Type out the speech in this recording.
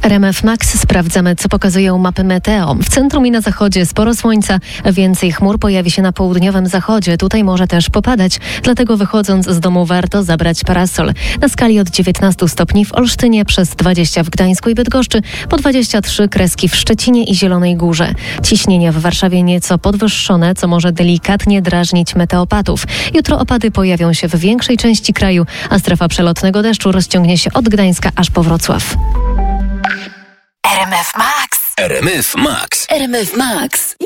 RMF Max. Sprawdzamy, co pokazują mapy meteo. W centrum i na zachodzie sporo słońca, więcej chmur pojawi się na południowym zachodzie. Tutaj może też popadać, dlatego wychodząc z domu warto zabrać parasol. Na skali od 19 stopni w Olsztynie, przez 20 w Gdańsku i Bydgoszczy, po 23 kreski w Szczecinie i Zielonej Górze. Ciśnienie w Warszawie nieco podwyższone, co może delikatnie drażnić meteopatów. Jutro opady pojawią się w większej części kraju, a strefa przelotnego deszczu rozciągnie się od Gdańska aż po Wrocław. RMF Max. RMF Max. RMF Max.